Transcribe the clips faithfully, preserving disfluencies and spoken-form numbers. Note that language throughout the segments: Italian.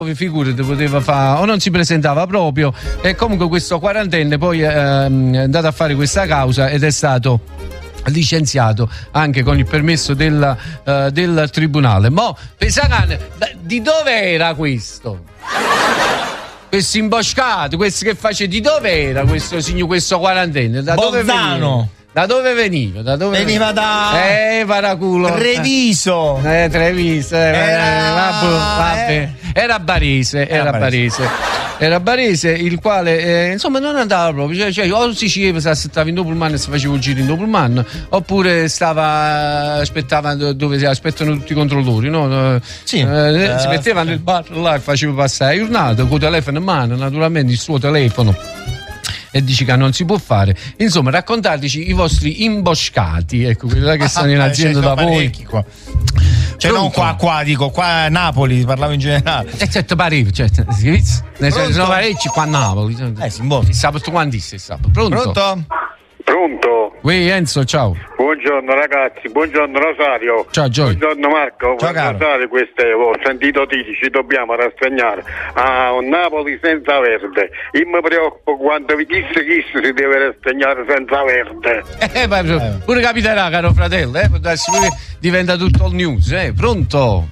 figurati, poteva fare o non si presentava proprio, e comunque questo quarantenne poi ehm, è andato a fare questa causa ed è stato licenziato anche con il permesso del, uh, del tribunale. Mo Pesacane, di dove era questo? Questi imboscati, questi che face, di dove era questo signor, questo quarantenne? Da dove veniva? Da dove veniva? Da dove veniva? Da eh, paraculo. Treviso. Eh, Treviso. Eh, era... Eh, vabbè, vabbè. Era Barese, era, era Barese. Era Barese, il quale eh, insomma non andava proprio, cioè, cioè o si sciveva, si aspettava in Doppelmann e si faceva il giro in Doppelmann, oppure stava aspettava dove si aspettano tutti i controllori, no? Sì, eh, eh, si metteva nel bar là e faceva passare la giornata con il telefono in mano, naturalmente il suo telefono, e dici che non si può fare. Insomma, raccontateci i vostri imboscati, ecco, quelli là che stanno in azienda da voi qua. Cioè non qua, qua, dico, qua a Napoli, parlavo in generale. Eh, certo, parecchio, certo. Ne sono parecchi qua a Napoli. Eh, sì, boh. Il sabato quando è sabato. Pronto? Pronto? Pronto? Oui, Enzo, ciao. Buongiorno ragazzi, buongiorno Rosario. Ciao Gioia. Buongiorno Marco. Ciao caro. Rosario, queste ho sentito dire, ci dobbiamo rassegnare a un Napoli senza verde. Io mi preoccupo quando vi chissà chi si deve rassegnare senza verde. Eh, ma eh. pure capiterà, caro fratello, eh? Diventa tutto il news, eh? Pronto?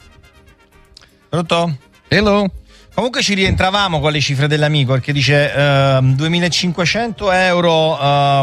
Pronto? Hello? Comunque ci rientravamo con le cifre dell'amico, perché dice uh, duemilacinquecento euro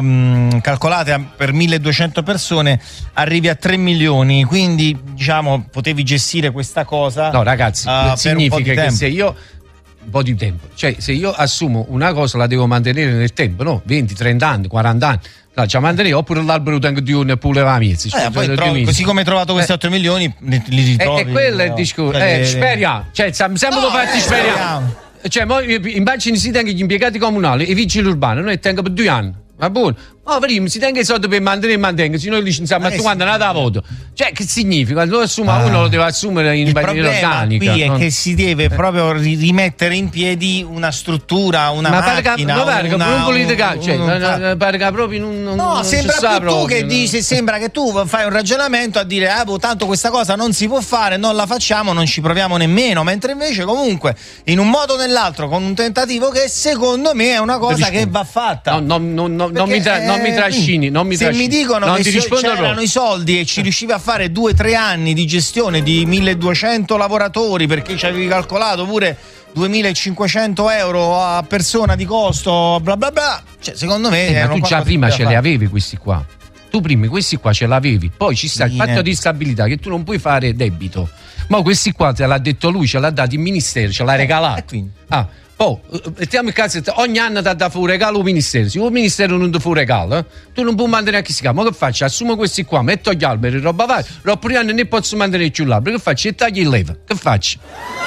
um, calcolate per milleduecento persone, arrivi a tre milioni, quindi diciamo potevi gestire questa cosa. No ragazzi, uh, significa che se io un po' di tempo, cioè se io assumo una cosa la devo mantenere nel tempo, no? venti, trenta anni, quaranta anni. La già mantenere, oppure l'albero tengo di un pure la mia. Eh, poi trovi, così come hai trovato questi eh. otto milioni li, li ritrovi. E, e quello è il discorso. Eh, speriamo. Cioè, sempre no, lo fatti eh, speriamo. Cioè, mo, immagini si tengono gli impiegati comunali, i vigili urbani, noi tengo per due anni. Va buono? Ma prima si tenga i soldi per mantenere e mantenere, se noi licenziamo a tu quando è nata la voto. Cioè, che significa? Quando lo assuma ah. uno lo deve assumere in maniera organica. Il problema qui no? è che si deve proprio rimettere in piedi una struttura, una ma macchina. Ma pare che non politica, cioè, un, pare che proprio non, non No, non sembra si sa più proprio, tu che no? dici, sembra che tu fai un ragionamento a dire ah, boh, tanto questa cosa non si può fare, non la facciamo, non ci proviamo nemmeno, mentre invece comunque in un modo o nell'altro con un tentativo che secondo me è una cosa che va fatta. No, no, no, no, non, mi tra, non mi trascini. Non mi se trascini. mi dicono non che ti so, c'erano proprio. i soldi e ci riuscivi a fare due o tre anni di gestione di milleduecento lavoratori, perché ci avevi calcolato pure duemilacinquecento euro a persona di costo, bla bla bla, cioè secondo me eh, ma tu già prima ce fare. li avevi questi qua. Tu prima questi qua ce l'avevi, poi ci sta sì, il patto eh. di stabilità che tu non puoi fare debito. Ma questi qua te l'ha detto lui, ce l'ha dato il ministero, ce l'ha eh, regalato. Ah, oh, mettiamo il caso, ogni anno ti dà un regalo al ministero. Se il ministero non ti fa un regalo, eh, tu non puoi mantenere a chi si chiama. Ma che faccio? Assumo questi qua, metto gli alberi, roba varia, dopo anni ne posso mantenere più l'albero. Che faccio? E taglio il leva. Che faccio?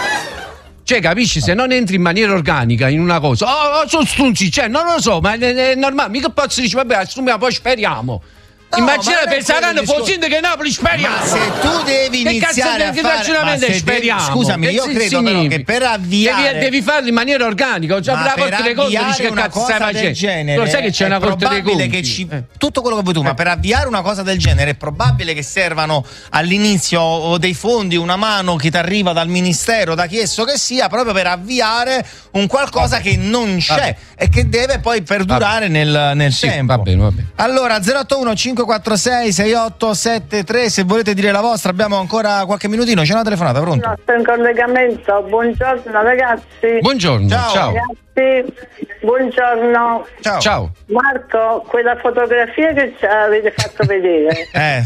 Cioè, capisci? Se non entri in maniera organica in una cosa, oh, oh sono stunzi, cioè, non lo so, ma è, è normale. Mica posso dire, vabbè, assumiamo, poi speriamo. No, immagina pensare che sindaco che Napoli speriamo. Ma se tu devi che iniziare cazzo, a fare devi, speriamo. Scusami, che io credo però che per avviare devi, devi farlo in maniera organica. Già per la Corte dei Conti dici che cazzo stai facendo. Genere, lo sai che c'è una Corte dei Conti che ci, eh. tutto quello che vuoi tu, eh. ma per avviare una cosa del genere è probabile che servano all'inizio dei fondi, una mano che ti arriva dal ministero, da chi esso che sia, proprio per avviare un qualcosa vabbè. che non c'è vabbè. e che deve poi perdurare vabbè. nel, nel sì, tempo. Va bene, va bene. Allora zero otto uno cinque quattro sei sei otto sette tre, se volete dire la vostra abbiamo ancora qualche minutino. C'è una telefonata, pronto? No, sto in collegamento. Buongiorno ragazzi. Buongiorno, ciao, ciao. Ragazzi, buongiorno. Ciao. Ciao. Marco, quella fotografia che ci avete fatto vedere eh.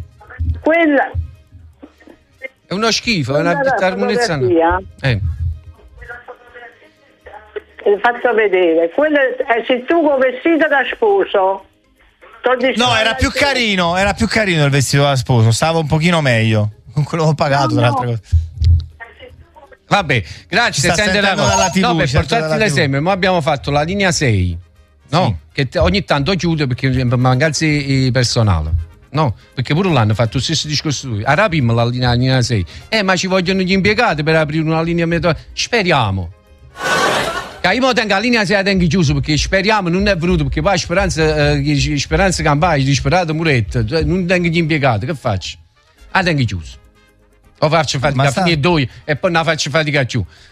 quella è uno schifo, è una armonizzazione. Eh. L'ho fatto vedere. Quella è se tu con vestito da sposo. No, era più carino, era più carino il vestito da sposo, stava un pochino meglio. Con quello che ho pagato, no, tra altre cose. Vabbè, grazie, sta sente la dalla tivù, no, per portarti l'esempio, ma abbiamo fatto la linea sei, no? Sì. Che te, ogni tanto chiude perché per mancanza personale. No, perché pure l'hanno fatto lo stesso discorso lui. A rapim la linea, la linea sei. Eh, ma ci vogliono gli impiegati per aprire una linea metro. Speriamo. Io mo tengo la linea se la tengo chiusa perché speriamo non è venuto, perché poi Speranza eh, Speranza Campagna, disperata Muretto, non tengo gli impiegati, che faccio? La tengo chiusa. o faccio fatica a finire due e poi non faccio fatica più.